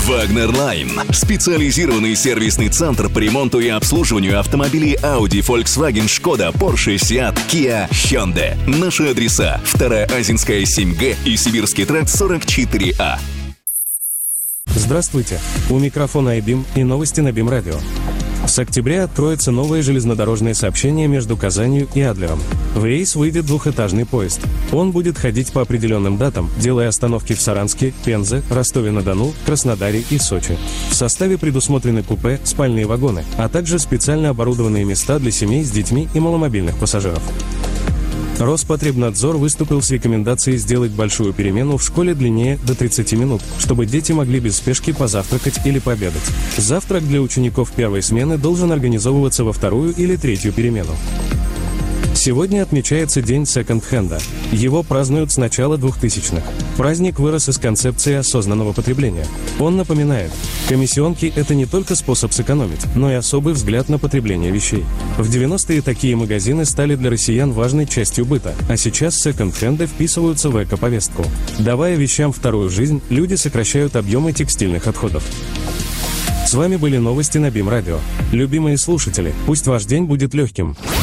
Вагнер-Лайн – специализированный сервисный центр по ремонту и обслуживанию автомобилей Audi, Volkswagen, Skoda, Porsche, Seat, Kia, Hyundai. Наши адреса: 2-я Азинская, 7Г и Сибирский тракт 44А. Здравствуйте! У микрофона iBeam и новости на BeamRadio. Radio. С октября откроется новое железнодорожное сообщение между Казанью и Адлером. В рейс выйдет двухэтажный поезд. Он будет ходить по определенным датам, делая остановки в Саранске, Пензе, Ростове-на-Дону, Краснодаре и Сочи. В составе предусмотрены купе, спальные вагоны, а также специально оборудованные места для семей с детьми и маломобильных пассажиров. Роспотребнадзор выступил с рекомендацией сделать большую перемену в школе длиннее до 30 минут, чтобы дети могли без спешки позавтракать или пообедать. Завтрак для учеников первой смены должен организовываться во 2-ю или 3-ю перемену. Сегодня отмечается День секонд-хенда. Его празднуют с начала 2000-х. Праздник вырос из концепции осознанного потребления. Он напоминает, комиссионки – это не только способ сэкономить, но и особый взгляд на потребление вещей. В 90-е такие магазины стали для россиян важной частью быта, а сейчас секонд-хенды вписываются в эко-повестку. Давая вещам вторую жизнь, люди сокращают объемы текстильных отходов. С вами были новости на BeamRadio. Любимые слушатели, пусть ваш день будет легким.